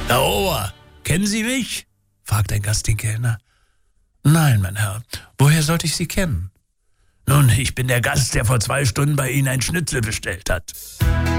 Herr Ober, kennen Sie mich? Fragt ein Gast den Kellner. Nein, mein Herr, woher sollte ich Sie kennen? Nun, ich bin der Gast, der vor 2 Stunden bei Ihnen ein Schnitzel bestellt hat.